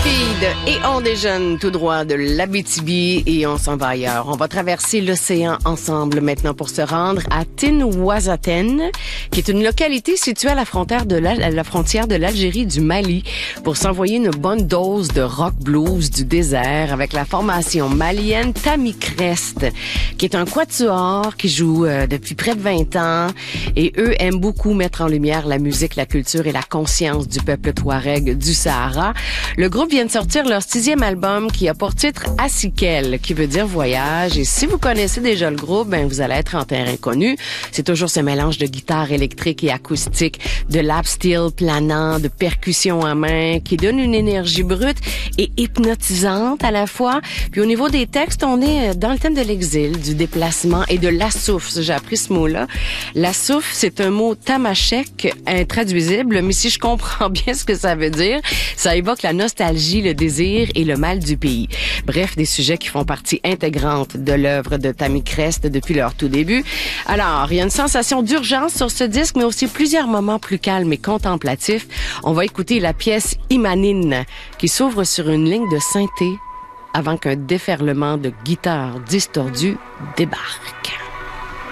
Et on déjeune tout droit de l'Abitibi et on s'en va ailleurs. On va traverser l'océan ensemble maintenant pour se rendre à Tinouazaten, qui est une localité située à la frontière de l'Algérie et du Mali, pour s'envoyer une bonne dose de rock blues du désert avec la formation malienne Tamicrest, qui est un quatuor qui joue depuis près de 20 ans. Et eux aiment beaucoup mettre en lumière la musique, la culture et la conscience du peuple touareg du Sahara. Le groupe vient de sortir leur 6e album qui a pour titre Asikel, qui veut dire voyage. Et si vous connaissez déjà le groupe, ben vous allez être en terrain connu. C'est toujours ce mélange de guitare électrique et acoustique, de lap steel planant, de percussions à main, qui donne une énergie brute et hypnotisante à la fois. Puis au niveau des textes, on est dans le thème de l'exil, du déplacement et de l'assouf. J'ai appris ce mot-là. L'assouf, c'est un mot tamashek, intraduisible, mais si je comprends bien ce que ça veut dire, ça évoque la nostalgie, le désir et le mal du pays. Bref, des sujets qui font partie intégrante de l'œuvre de Tamicrest depuis leur tout début. Alors, il y a une sensation d'urgence sur ce disque, mais aussi plusieurs moments plus calmes et contemplatifs. On va écouter la pièce Imanine, qui s'ouvre sur une ligne de synthé avant qu'un déferlement de guitare distordue débarque.